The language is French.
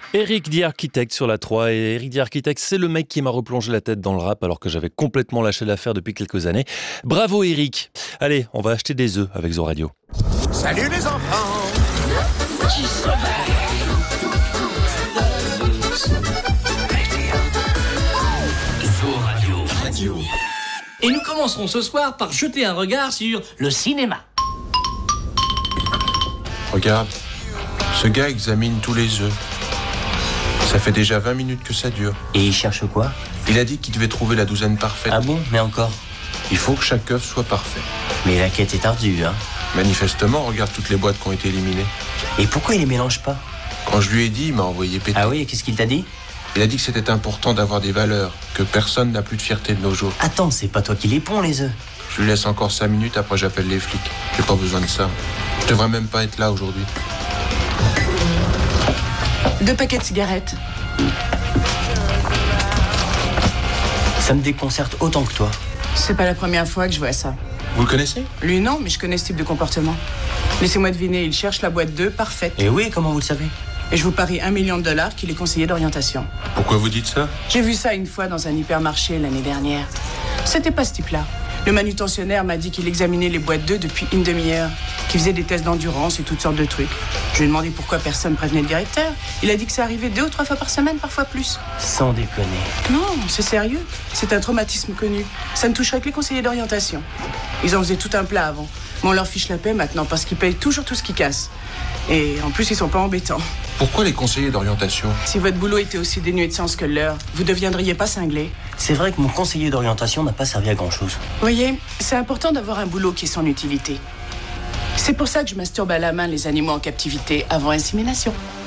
Eric The Architect sur la 3. Et Eric The Architect, c'est le mec qui m'a replongé la tête dans le rap alors que j'avais complètement lâché l'affaire depuis quelques années. Bravo Eric. Allez, on va acheter des œufs avec Zo Radio. Salut les enfants. Zo Radio. Et nous commencerons ce soir par jeter un regard sur le cinéma. Regarde, ce gars examine tous les œufs. Ça fait déjà 20 minutes que ça dure. Et il cherche quoi? Il a dit qu'il devait trouver la douzaine parfaite. Ah bon? Mais encore? Il faut que chaque œuf soit parfait. Mais la quête est ardue, hein? Manifestement, regarde toutes les boîtes qui ont été éliminées. Et pourquoi il les mélange pas? Quand je lui ai dit, il m'a envoyé péter. Ah oui, et qu'est-ce qu'il t'a dit? Il a dit que c'était important d'avoir des valeurs, que personne n'a plus de fierté de nos jours. Attends, c'est pas toi qui les ponds, les œufs. Je lui laisse encore 5 minutes, après j'appelle les flics. J'ai pas besoin de ça. Je devrais même pas être là aujourd'hui. 2 paquets de cigarettes. Ça me déconcerte autant que toi. C'est pas la première fois que je vois ça. Vous le connaissez? Lui, non, mais je connais ce type de comportement. Laissez-moi deviner, il cherche la boîte 2 parfaite. Et oui, comment vous le savez? Et je vous parie $1 million qu'il est conseiller d'orientation. Pourquoi vous dites ça? J'ai vu ça une fois dans un hypermarché l'année dernière. C'était pas ce type-là. Le manutentionnaire m'a dit qu'il examinait les boîtes 2 depuis une demi-heure, qu'il faisait des tests d'endurance et toutes sortes de trucs. Je lui ai demandé pourquoi personne prévenait le directeur. Il a dit que ça arrivait 2 ou 3 fois par semaine, parfois plus. Sans déconner. Non, c'est sérieux. C'est un traumatisme connu. Ça ne toucherait que les conseillers d'orientation. Ils en faisaient tout un plat avant. Mais on leur fiche la paix maintenant parce qu'ils payent toujours tout ce qu'ils cassent. Et en plus, ils sont pas embêtants. Pourquoi les conseillers d'orientation? Si votre boulot était aussi dénué de sens que le leur, vous deviendriez pas cinglé. C'est vrai que mon conseiller d'orientation n'a pas servi à grand-chose. Voyez, c'est important d'avoir un boulot qui ait son utilité. C'est pour ça que je masturbe à la main les animaux en captivité avant insémination.